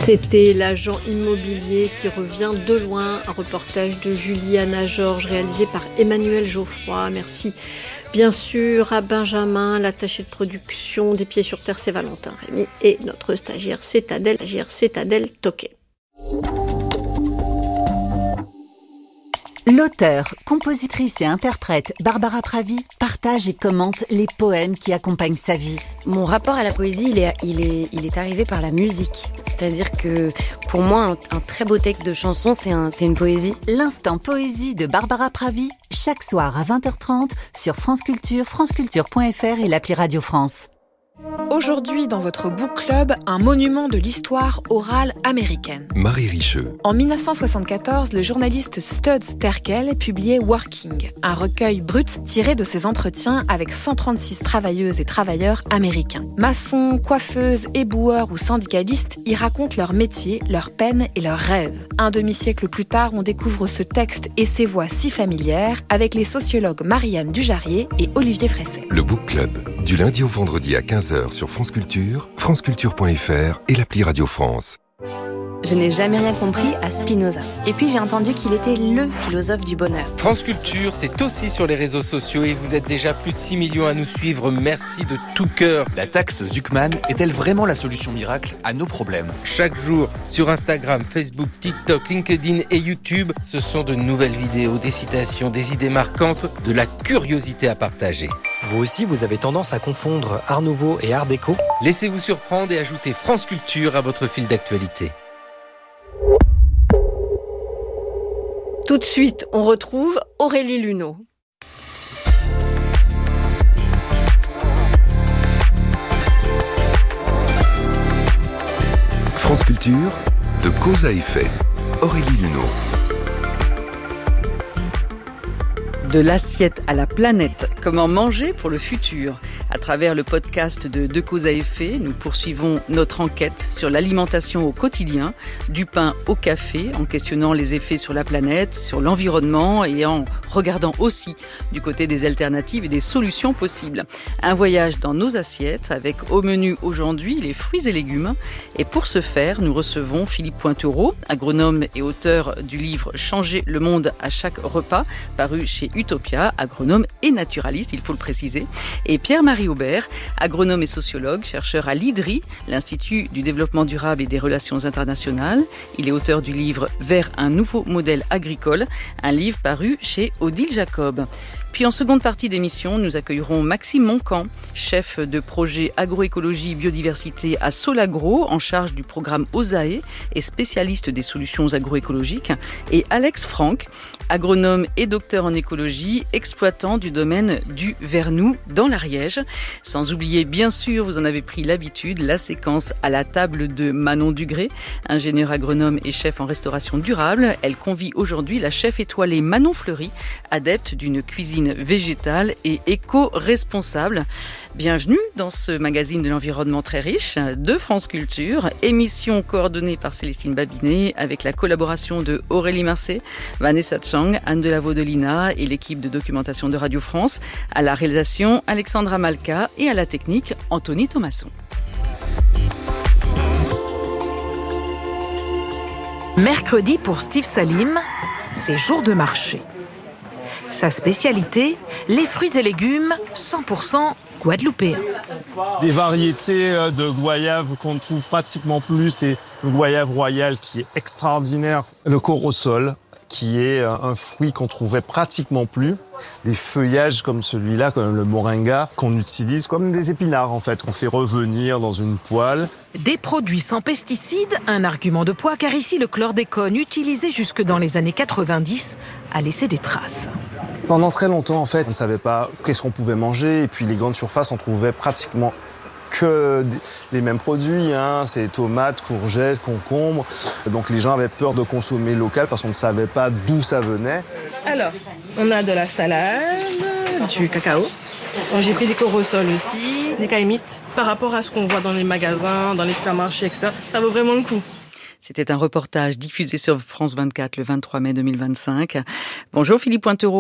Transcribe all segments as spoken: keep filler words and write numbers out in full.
C'était l'agent immobilier qui revient de loin, un reportage de Juliana Georges réalisé par Emmanuel Geoffroy. Merci bien sûr à Benjamin, l'attaché de production des Pieds sur Terre, c'est Valentin Rémy, et notre stagiaire c'est Adèle, stagiaire c'est Adèle Toquet. L'auteure, compositrice et interprète Barbara Pravi partage et commente les poèmes qui accompagnent sa vie. Mon rapport à la poésie, il est, il est, il est arrivé par la musique. C'est-à-dire que pour moi, un, un très beau texte de chanson, c'est, un, c'est une poésie. L'instant poésie de Barbara Pravi, chaque soir à vingt heures trente sur France Culture, franceculture point f r et l'appli Radio France. Aujourd'hui, dans votre book club, un monument de l'histoire orale américaine. Marie Richeux. En dix-neuf cent soixante-quatorze, le journaliste Studs Terkel publiait Working, un recueil brut tiré de ses entretiens avec cent trente-six travailleuses et travailleurs américains. Maçons, coiffeuses, éboueurs ou syndicalistes y racontent leur métier, leurs peines et leurs rêves. Un demi-siècle plus tard, on découvre ce texte et ses voix si familières avec les sociologues Marianne Dujarier et Olivier Fresset. Le book club, du lundi au vendredi à quinze heures sur France Culture, franceculture point f r et l'appli Radio France. Je n'ai jamais rien compris à Spinoza. Et puis j'ai entendu qu'il était le philosophe du bonheur. France Culture, c'est aussi sur les réseaux sociaux et vous êtes déjà plus de six millions à nous suivre. Merci de tout cœur. La taxe Zuckman est-elle vraiment la solution miracle à nos problèmes ? Chaque jour, sur Instagram, Facebook, TikTok, LinkedIn et YouTube, ce sont de nouvelles vidéos, des citations, des idées marquantes, de la curiosité à partager. Vous aussi, vous avez tendance à confondre Art Nouveau et Art Déco ? Laissez-vous surprendre et ajoutez France Culture à votre fil d'actualité. Tout de suite, on retrouve Aurélie Luneau. France Culture, de cause à effet. Aurélie Luneau. De l'assiette à la planète, comment manger pour le futur ? À travers le podcast de De cause à effet, nous poursuivons notre enquête sur l'alimentation au quotidien, du pain au café, en questionnant les effets sur la planète, sur l'environnement et en regardant aussi du côté des alternatives et des solutions possibles. Un voyage dans nos assiettes avec au menu aujourd'hui les fruits et légumes. Et pour ce faire, nous recevons Philippe Pointereau, agronome et auteur du livre « Changer le monde à chaque repas » paru chez Utopia, agronome et naturaliste, il faut le préciser, et Pierre-Marie Aubert, agronome et sociologue, chercheur à l'I D R I, l'Institut du développement durable et des relations internationales. Il est auteur du livre « Vers un nouveau modèle agricole », un livre paru chez Odile Jacob. Puis en seconde partie d'émission, nous accueillerons Maxime Moncan, chef de projet agroécologie biodiversité à Solagro, en charge du programme OSAE et spécialiste des solutions agroécologiques, et Alex Franck, agronome et docteur en écologie, exploitant du domaine du Vernoux dans l'Ariège. Sans oublier, bien sûr, vous en avez pris l'habitude, la séquence à la table de Manon Dugré, ingénieure agronome et chef en restauration durable. Elle convie aujourd'hui la chef étoilée Manon Fleury, adepte d'une cuisine végétale et éco-responsable. Bienvenue dans ce magazine de l'environnement très riche de France Culture, émission coordonnée par Célestine Babinet avec la collaboration de Aurélie Marcet, Vanessa Chang, Anne Delavo-Delina et l'équipe de documentation de Radio France, à la réalisation Alexandra Malka et à la technique Anthony Thomasson. Mercredi pour Steve Salim, c'est jour de marché. Sa spécialité, les fruits et légumes cent pour cent guadeloupéens. Des variétés de goyave qu'on ne trouve pratiquement plus, c'est le goyave royal qui est extraordinaire, le corosol qui est un fruit qu'on trouvait pratiquement plus, des feuillages comme celui-là, comme le moringa, qu'on utilise comme des épinards en fait, qu'on fait revenir dans une poêle. Des produits sans pesticides, un argument de poids car ici le chlordécone utilisé jusque dans les années quatre-vingt-dix a laissé des traces. Pendant très longtemps en fait, on ne savait pas qu'est-ce qu'on pouvait manger et puis les grandes surfaces on trouvait pratiquement que les mêmes produits, hein, c'est tomates, courgettes, concombres. Donc les gens avaient peur de consommer local parce qu'on ne savait pas d'où ça venait. Alors, on a de la salade, du cacao. Bon, j'ai pris des corosols aussi, des caïmites. Par rapport à ce qu'on voit dans les magasins, dans les supermarchés, et cetera, ça vaut vraiment le coup. C'était un reportage diffusé sur France vingt-quatre le vingt-trois mai deux mille vingt-cinq. Bonjour Philippe Pointereau.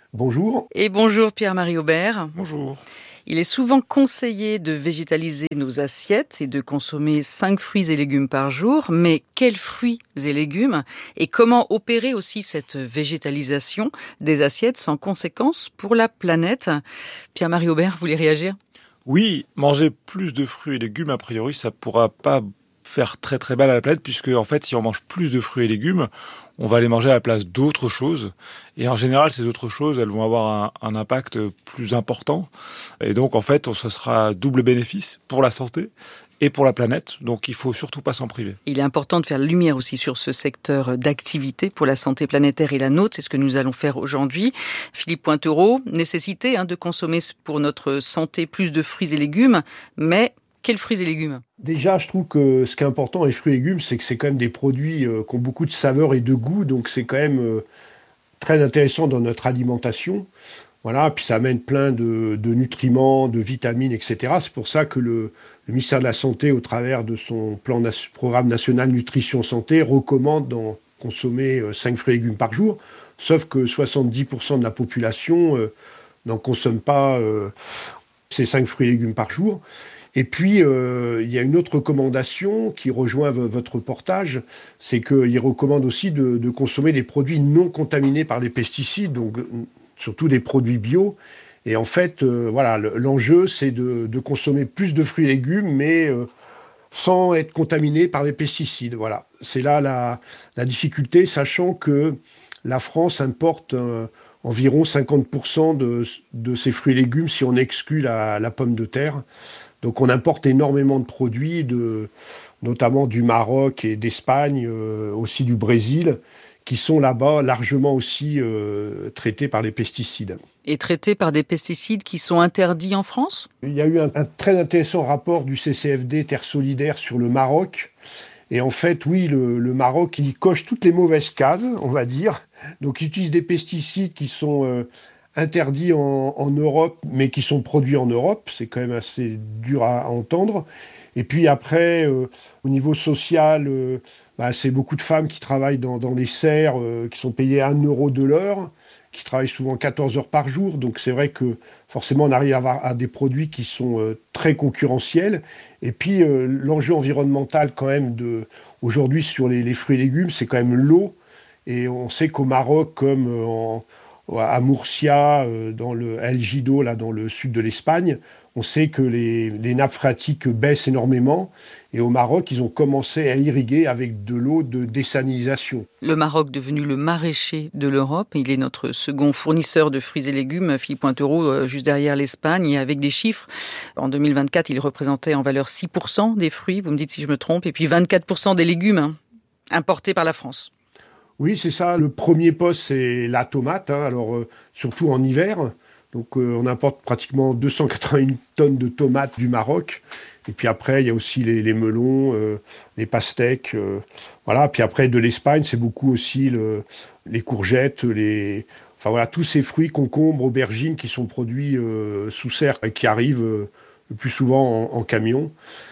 bonjour. Et bonjour Pierre-Marie Aubert. Bonjour. Il est souvent conseillé de végétaliser nos assiettes et de consommer cinq fruits et légumes par jour. Mais quels fruits et légumes et comment opérer aussi cette végétalisation des assiettes sans conséquence pour la planète? Pierre-Marie Aubert, vous voulez réagir? Oui, manger plus de fruits et légumes, a priori, ça ne pourra pas faire très très mal à la planète, puisque en fait, si on mange plus de fruits et légumes, on va les manger à la place d'autres choses. Et en général, ces autres choses, elles vont avoir un, un impact plus important. Et donc, en fait, ce sera double bénéfice pour la santé et pour la planète. Donc, il faut surtout pas s'en priver. Il est important de faire la lumière aussi sur ce secteur d'activité pour la santé planétaire et la nôtre. C'est ce que nous allons faire aujourd'hui. Philippe Pointereau, nécessité hein, de consommer pour notre santé plus de fruits et légumes, mais quels fruits et légumes? Déjà, je trouve que ce qui est important les fruits et légumes, c'est que c'est quand même des produits euh, qui ont beaucoup de saveur et de goût, donc c'est quand même euh, très intéressant dans notre alimentation. Voilà, puis ça amène plein de, de nutriments, de vitamines, et cetera. C'est pour ça que le, le ministère de la Santé, au travers de son plan programme national nutrition santé, recommande d'en consommer euh, cinq fruits et légumes par jour, sauf que soixante-dix pour cent de la population euh, n'en consomme pas euh, ces cinq fruits et légumes par jour. Et puis, euh, il y a une autre recommandation qui rejoint v- votre reportage, c'est qu'il recommande aussi de, de consommer des produits non contaminés par les pesticides, donc surtout des produits bio. Et en fait, euh, voilà, le, l'enjeu, c'est de, de consommer plus de fruits et légumes, mais euh, sans être contaminé par les pesticides. Voilà, c'est là la, la difficulté, sachant que la France importe euh, environ cinquante pour cent de, de ses fruits et légumes si on exclut la, la pomme de terre. Donc on importe énormément de produits, de, notamment du Maroc et d'Espagne, euh, aussi du Brésil, qui sont là-bas largement aussi euh, traités par les pesticides. Et traités par des pesticides qui sont interdits en France? Il y a eu un, un très intéressant rapport du C C F D Terre Solidaire sur le Maroc. Et en fait, oui, le, le Maroc, il coche toutes les mauvaises cases, on va dire. Donc il utilise des pesticides qui sont... Euh, interdits en, en Europe, mais qui sont produits en Europe. C'est quand même assez dur à, à entendre. Et puis après, euh, au niveau social, euh, bah, c'est beaucoup de femmes qui travaillent dans, dans les serres, euh, qui sont payées un euro de l'heure, qui travaillent souvent quatorze heures par jour. Donc c'est vrai que forcément, on arrive à avoir à des produits qui sont euh, très concurrentiels. Et puis euh, l'enjeu environnemental quand même de, aujourd'hui sur les, les fruits et légumes, c'est quand même l'eau. Et on sait qu'au Maroc, comme euh, en à Murcia, dans le El Gido, là, dans le sud de l'Espagne, on sait que les, les nappes phréatiques baissent énormément. Et au Maroc, ils ont commencé à irriguer avec de l'eau de désalinisation. Le Maroc, devenu le maraîcher de l'Europe, il est notre second fournisseur de fruits et légumes. Philippe Pointereau, juste derrière l'Espagne, et avec des chiffres. En deux mille vingt-quatre, il représentait en valeur six pour cent des fruits, vous me dites si je me trompe, et puis vingt-quatre pour cent des légumes hein, importés par la France. Oui, c'est ça. Le premier poste, c'est la tomate, hein, alors euh, surtout en hiver. Donc euh, on importe pratiquement deux cent quatre-vingt-une tonnes de tomates du Maroc. Et puis après, il y a aussi les, les melons, euh, les pastèques. Euh, voilà. Puis après, de l'Espagne, c'est beaucoup aussi le, les courgettes, les... Enfin voilà, tous ces fruits, concombres, aubergines qui sont produits euh, sous serre et qui arrivent euh, le plus souvent en, en camion.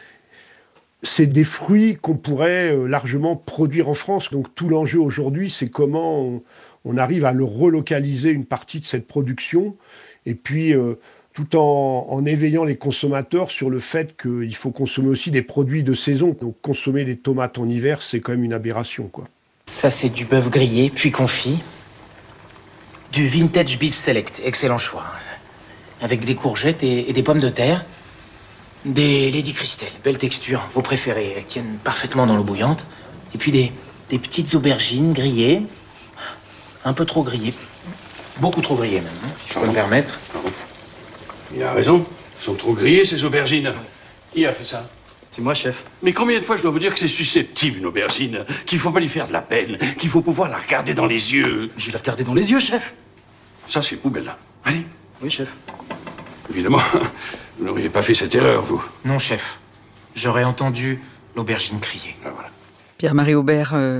C'est des fruits qu'on pourrait largement produire en France. Donc tout l'enjeu aujourd'hui, c'est comment on, on arrive à le relocaliser une partie de cette production. Et puis, euh, tout en, en éveillant les consommateurs sur le fait qu'il faut consommer aussi des produits de saison. Donc consommer des tomates en hiver, c'est quand même une aberration, quoi. Ça, c'est du bœuf grillé, puis confit. Du vintage beef select, excellent choix. Avec des courgettes et, et des pommes de terre. Des Lady Christelle, belle texture, vos préférées, elles tiennent parfaitement dans l'eau bouillante. Et puis des, des petites aubergines grillées, un peu trop grillées, beaucoup trop grillées même, hein, si je peux me permettre. Il a raison, elles sont trop grillées ces aubergines. Qui a fait ça? C'est moi, chef. Mais combien de fois je dois vous dire que c'est susceptible une aubergine, qu'il faut pas lui faire de la peine, qu'il faut pouvoir la regarder dans les yeux. Je l'ai regardée dans les yeux, chef. Ça, c'est poubelle là. Allez. Oui, chef. Évidemment. Vous n'auriez pas fait cette erreur, vous? Non, chef. J'aurais entendu l'aubergine crier. Ah, voilà. Pierre-Marie Aubert, euh,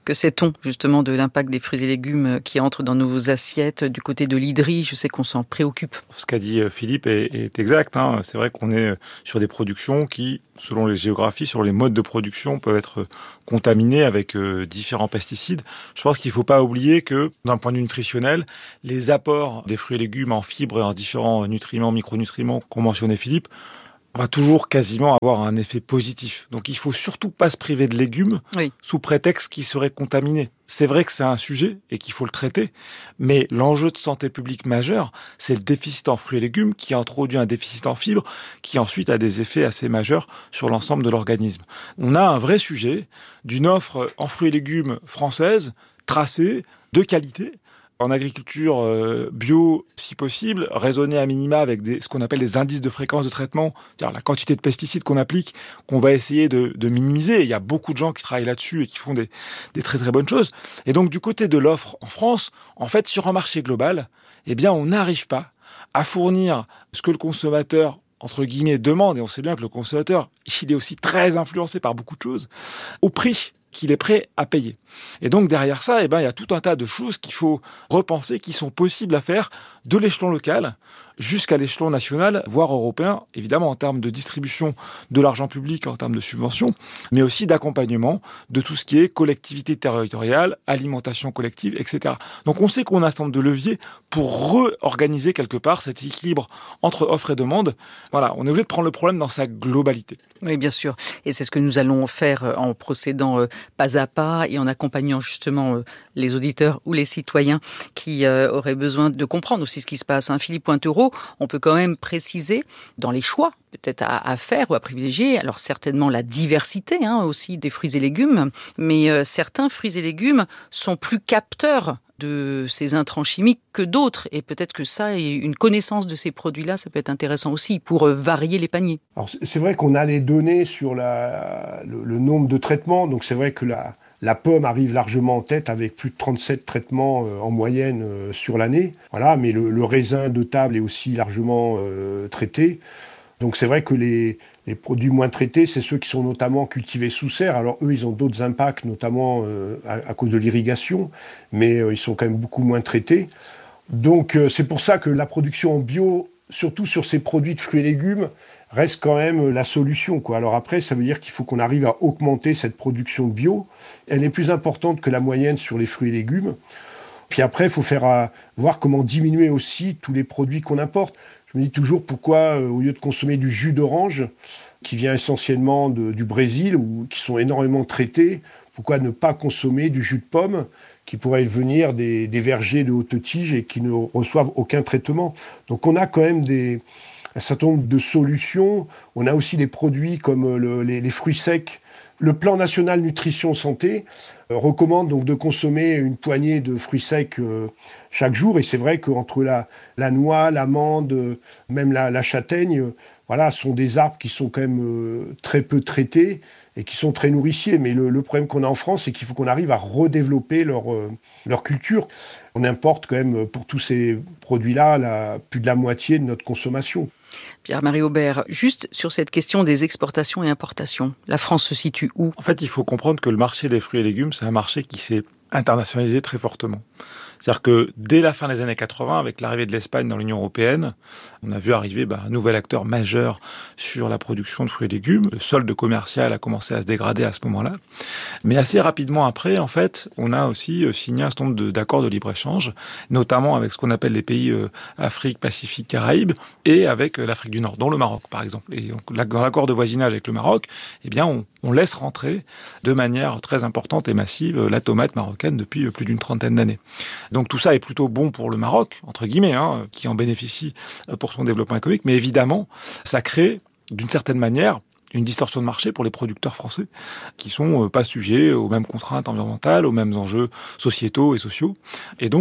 Que sait-on justement de l'impact des fruits et légumes qui entrent dans nos assiettes du côté de l'Idri? Je sais qu'on s'en préoccupe. Ce qu'a dit Philippe est, est exact. Hein. C'est vrai qu'on est sur des productions qui, selon les géographies, sur les modes de production, peuvent être contaminées avec euh, différents pesticides. Je pense qu'il ne faut pas oublier que, d'un point de vue nutritionnel, les apports des fruits et légumes en fibres et en différents nutriments, micronutriments qu'ont mentionné Philippe, on va toujours quasiment avoir un effet positif. Donc il faut surtout pas se priver de légumes oui. sous prétexte qu'ils seraient contaminés. C'est vrai que c'est un sujet et qu'il faut le traiter, mais l'enjeu de santé publique majeur, c'est le déficit en fruits et légumes qui introduit un déficit en fibres qui ensuite a des effets assez majeurs sur l'ensemble de l'organisme. On a un vrai sujet d'une offre en fruits et légumes française, tracée, de qualité, en agriculture euh, bio, si possible, raisonner à minima avec des, ce qu'on appelle des indices de fréquence de traitement, c'est-à-dire la quantité de pesticides qu'on applique, qu'on va essayer de, de minimiser. Il y a beaucoup de gens qui travaillent là-dessus et qui font des, des très très bonnes choses. Et donc du côté de l'offre en France, en fait, sur un marché global, eh bien, on n'arrive pas à fournir ce que le consommateur entre guillemets demande, et on sait bien que le consommateur, il est aussi très influencé par beaucoup de choses, au prix qu'il est prêt à payer. Et donc derrière ça, eh ben, il y a tout un tas de choses qu'il faut repenser, qui sont possibles à faire de l'échelon local jusqu'à l'échelon national, voire européen, évidemment en termes de distribution de l'argent public, en termes de subventions, mais aussi d'accompagnement de tout ce qui est collectivité territoriale, alimentation collective, et cetera. Donc on sait qu'on a un certain nombre de leviers pour réorganiser quelque part cet équilibre entre offre et demande. Voilà, on est obligé de prendre le problème dans sa globalité. Oui, bien sûr. Et c'est ce que nous allons faire en procédant pas à pas et en accompagnant justement les auditeurs ou les citoyens qui auraient besoin de comprendre aussi ce qui se passe. Hein. Philippe Pointereau, on peut quand même préciser dans les choix peut-être à, à faire ou à privilégier, alors certainement la diversité hein, aussi des fruits et légumes, mais euh, certains fruits et légumes sont plus capteurs de ces intrants chimiques que d'autres. Et peut-être que ça, et une connaissance de ces produits-là, ça peut être intéressant aussi pour euh, varier les paniers. Alors c'est vrai qu'on a les données sur la, le, le nombre de traitements, donc c'est vrai que la... La pomme arrive largement en tête avec plus de trente-sept traitements euh, en moyenne euh, sur l'année. Voilà, mais le, le raisin de table est aussi largement euh, traité. Donc c'est vrai que les, les produits moins traités, c'est ceux qui sont notamment cultivés sous serre. Alors eux, ils ont d'autres impacts, notamment euh, à, à cause de l'irrigation, mais euh, ils sont quand même beaucoup moins traités. Donc euh, c'est pour ça que la production en bio, surtout sur ces produits de fruits et légumes, reste quand même la solution, quoi. Alors après, ça veut dire qu'il faut qu'on arrive à augmenter cette production bio. Elle est plus importante que la moyenne sur les fruits et légumes. Puis après, il faut faire euh, voir comment diminuer aussi tous les produits qu'on importe. Je me dis toujours pourquoi, euh, au lieu de consommer du jus d'orange, qui vient essentiellement de, du Brésil, ou qui sont énormément traités, pourquoi ne pas consommer du jus de pomme, qui pourrait venir des, des vergers de haute tige et qui ne reçoivent aucun traitement. Donc on a quand même des... un certain nombre de solutions. On a aussi des produits comme le, les, les fruits secs. Le plan national nutrition santé euh, recommande donc de consommer une poignée de fruits secs euh, chaque jour. Et c'est vrai qu'entre la, la noix, l'amande, euh, même la, la châtaigne, euh, voilà, sont des arbres qui sont quand même euh, très peu traités et qui sont très nourriciers. Mais le, le problème qu'on a en France, c'est qu'il faut qu'on arrive à redévelopper leur, euh, leur culture. On importe quand même pour tous ces produits-là la, plus de la moitié de notre consommation. Pierre-Marie Aubert, juste sur cette question des exportations et importations, la France se situe où ? En fait, il faut comprendre que le marché des fruits et légumes, c'est un marché qui s'est internationalisé très fortement. C'est-à-dire que dès la fin des années quatre-vingts, avec l'arrivée de l'Espagne dans l'Union européenne, on a vu arriver bah, un nouvel acteur majeur sur la production de fruits et légumes. Le solde commercial a commencé à se dégrader à ce moment-là. Mais assez rapidement après, en fait, on a aussi signé un certain nombre de, d'accords de libre-échange, notamment avec ce qu'on appelle les pays euh, Afrique, Pacifique, Caraïbes, et avec euh, l'Afrique du Nord, dont le Maroc, par exemple. Et donc, là, dans l'accord de voisinage avec le Maroc, eh bien, on, on laisse rentrer de manière très importante et massive la tomate marocaine depuis plus d'une trentaine d'années. Donc tout ça est plutôt bon pour le Maroc, entre guillemets, hein, qui en bénéficie pour son développement économique, mais évidemment, ça crée, d'une certaine manière, une distorsion de marché pour les producteurs français, qui sont pas sujets aux mêmes contraintes environnementales, aux mêmes enjeux sociétaux et sociaux. Et donc,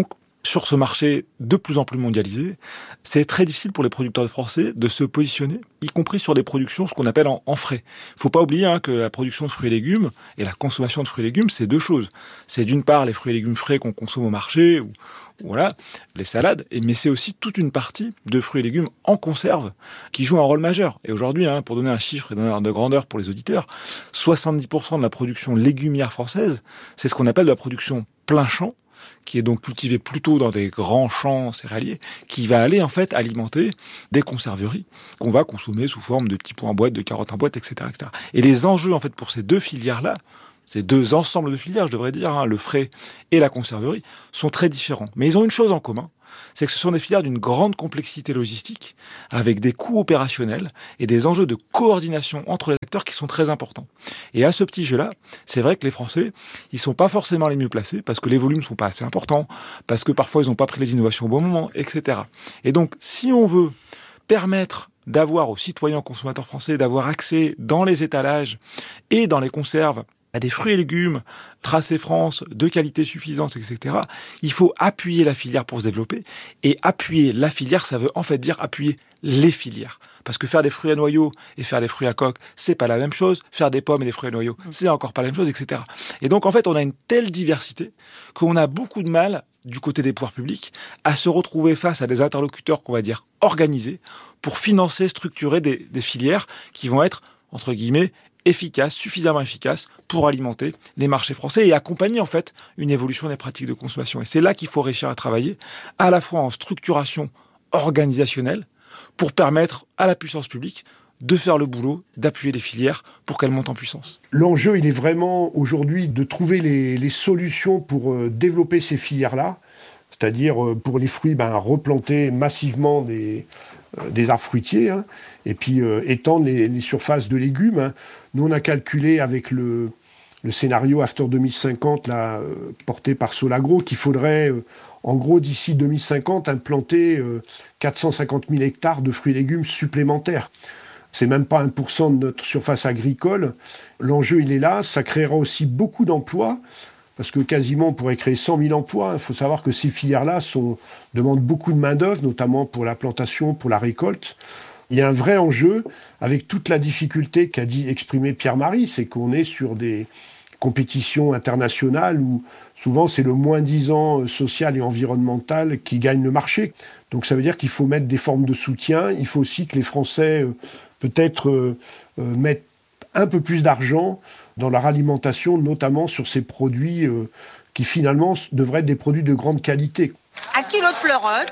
sur ce marché de plus en plus mondialisé, c'est très difficile pour les producteurs français de se positionner, y compris sur des productions, ce qu'on appelle en, en frais. Il ne faut pas oublier hein, que la production de fruits et légumes et la consommation de fruits et légumes, c'est deux choses. C'est d'une part les fruits et légumes frais qu'on consomme au marché, ou voilà, les salades, mais c'est aussi toute une partie de fruits et légumes en conserve qui jouent un rôle majeur. Et aujourd'hui, hein, pour donner un chiffre et donner un ordre de grandeur pour les auditeurs, soixante-dix pour cent de la production légumière française, c'est ce qu'on appelle de la production plein champ, qui est donc cultivé plutôt dans des grands champs céréaliers, qui va aller en fait alimenter des conserveries qu'on va consommer sous forme de petits pois en boîte, de carottes en boîte, et cetera, et cetera. Et les enjeux en fait pour ces deux filières-là, ces deux ensembles de filières, je devrais dire, hein, le frais et la conserverie, sont très différents. Mais ils ont une chose en commun, c'est que ce sont des filières d'une grande complexité logistique, avec des coûts opérationnels et des enjeux de coordination entre les acteurs qui sont très importants. Et à ce petit jeu-là, c'est vrai que les Français, ils sont pas forcément les mieux placés, parce que les volumes sont pas assez importants, parce que parfois ils n'ont pas pris les innovations au bon moment, et cetera. Et donc, si on veut permettre d'avoir aux citoyens consommateurs français, d'avoir accès dans les étalages et dans les conserves à des fruits et légumes tracés France, de qualité suffisante, et cetera, il faut appuyer la filière pour se développer. Et appuyer la filière, ça veut en fait dire appuyer les filières. Parce que faire des fruits à noyaux et faire des fruits à coque, c'est pas la même chose. Faire des pommes et des fruits à noyaux, c'est encore pas la même chose, et cetera. Et donc, en fait, on a une telle diversité qu'on a beaucoup de mal, du côté des pouvoirs publics, à se retrouver face à des interlocuteurs qu'on va dire organisés pour financer, structurer des, des filières qui vont être, entre guillemets, efficace, suffisamment efficace pour alimenter les marchés français et accompagner en fait une évolution des pratiques de consommation. Et c'est là qu'il faut réussir à travailler, à la fois en structuration organisationnelle, pour permettre à la puissance publique de faire le boulot, d'appuyer les filières pour qu'elles montent en puissance. L'enjeu, il est vraiment aujourd'hui de trouver les, les solutions pour euh, développer ces filières-là, c'est-à-dire euh, pour les fruits, ben, replanter massivement des... des arbres fruitiers, hein, et puis euh, étendre les, les surfaces de légumes. Hein. Nous, on a calculé avec le, le scénario After deux mille cinquante, là, euh, porté par Solagro, qu'il faudrait, euh, en gros, d'ici deux mille cinquante, implanter euh, quatre cent cinquante mille hectares de fruits et légumes supplémentaires. C'est même pas un pour cent de notre surface agricole. L'enjeu, il est là. Ça créera aussi beaucoup d'emplois, parce que quasiment on pourrait créer cent mille emplois. Il faut savoir que ces filières-là sont, demandent beaucoup de main-d'œuvre, notamment pour la plantation, pour la récolte. Il y a un vrai enjeu, avec toute la difficulté qu'a dit exprimer Pierre-Marie, c'est qu'on est sur des compétitions internationales où souvent c'est le moins-disant social et environnemental qui gagne le marché. Donc ça veut dire qu'il faut mettre des formes de soutien. Il faut aussi que les Français, euh, peut-être, euh, euh, mettent un peu plus d'argent dans leur alimentation, notamment sur ces produits euh, qui finalement devraient être des produits de grande qualité. Un kilo de fleurettes,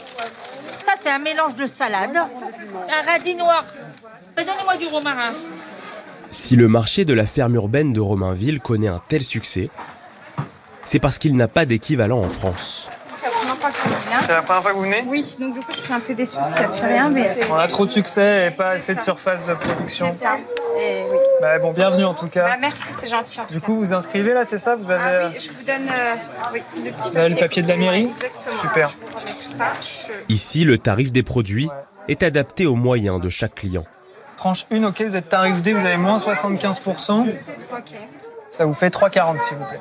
ça c'est un mélange de salade, un radis noir, mais donnez-moi du romarin. Si le marché de la ferme urbaine de Romainville connaît un tel succès, c'est parce qu'il n'a pas d'équivalent en France. C'est la première fois que vous venez ? Oui, donc du coup je suis un peu déçue parce qu'il n'y a plus rien. Mais... On a trop de succès et pas assez de surface de production. C'est ça. Et oui. Bah, bon, bienvenue en tout cas. Bah, merci, c'est gentil. En tout du cas. coup, vous inscrivez là, c'est ça ? Vous avez, ah oui, je vous donne euh, oui, le petit vous avez le papier de la mairie ? Exactement. Super. Je vous remets tout ça. Je... Ici, le tarif des produits ouais. est adapté aux moyens de chaque client. Tranche un, ok, vous êtes tarif D, vous avez moins soixante-quinze pour cent. Ok. Ça vous fait trois euros quarante s'il vous plaît.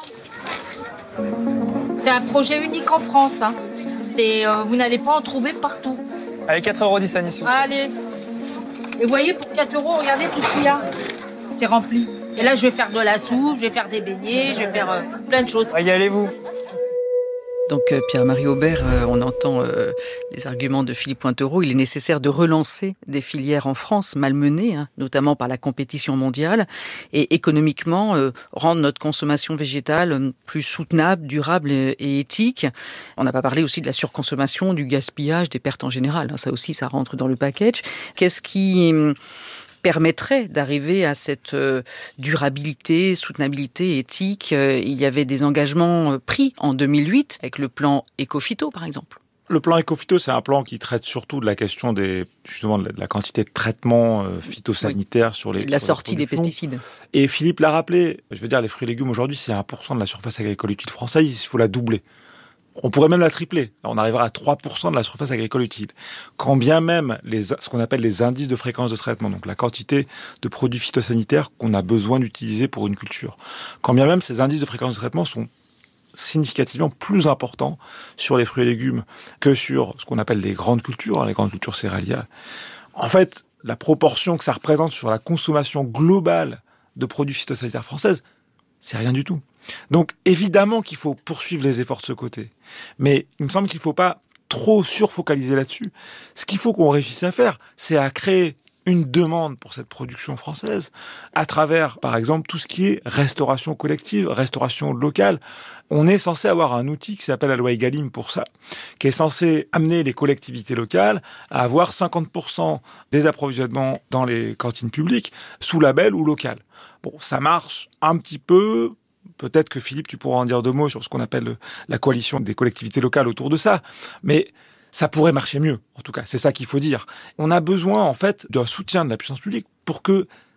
C'est un projet unique en France. Hein. C'est, euh, vous n'allez pas en trouver partout. Allez, quatre euros dix à Nice. Allez. Et vous voyez, pour quatre euros, regardez tout ce qu'il y a. C'est rempli. Et là, je vais faire de la soupe, je vais faire des beignets, je vais faire euh, plein de choses. Régalez-vous. Donc euh, Pierre-Marie Aubert, euh, on entend euh, les arguments de Philippe Pointereau. Il est nécessaire de relancer des filières en France malmenées, hein, notamment par la compétition mondiale, et économiquement euh, rendre notre consommation végétale plus soutenable, durable et, et éthique. On n'a pas parlé aussi de la surconsommation, du gaspillage, des pertes en général. Hein, ça aussi, ça rentre dans le package. Qu'est-ce qui permettrait d'arriver à cette euh, durabilité, soutenabilité, éthique. Euh, il y avait des engagements euh, pris en deux mille huit avec le plan Ecophyto, par exemple. Le plan Ecophyto, c'est un plan qui traite surtout de la question des, justement, de la quantité de traitements euh, phytosanitaires oui. sur les... Et de la sur sortie des pesticides. Et Philippe l'a rappelé, je veux dire, les fruits et légumes aujourd'hui, c'est un pour cent de la surface agricole utile française, il faut la doubler. On pourrait même la tripler. On arrivera à trois pour cent de la surface agricole utile. Quand bien même les, ce qu'on appelle les indices de fréquence de traitement, donc la quantité de produits phytosanitaires qu'on a besoin d'utiliser pour une culture, quand bien même ces indices de fréquence de traitement sont significativement plus important sur les fruits et légumes que sur ce qu'on appelle les grandes cultures, hein, les grandes cultures céréalières. En fait, la proportion que ça représente sur la consommation globale de produits phytosanitaires françaises, c'est rien du tout. Donc, évidemment qu'il faut poursuivre les efforts de ce côté. Mais il me semble qu'il ne faut pas trop surfocaliser là-dessus. Ce qu'il faut qu'on réussisse à faire, c'est à créer une demande pour cette production française à travers, par exemple, tout ce qui est restauration collective, restauration locale. On est censé avoir un outil qui s'appelle la loi Egalim pour ça, qui est censé amener les collectivités locales à avoir cinquante pour cent des approvisionnements dans les cantines publiques sous label ou local. Bon, ça marche un petit peu. Peut-être que Philippe, tu pourras en dire deux mots sur ce qu'on appelle la coalition des collectivités locales autour de ça. Mais ça pourrait marcher mieux, en tout cas. C'est ça qu'il faut dire. On a besoin, en fait, d'un soutien de la puissance publique pour que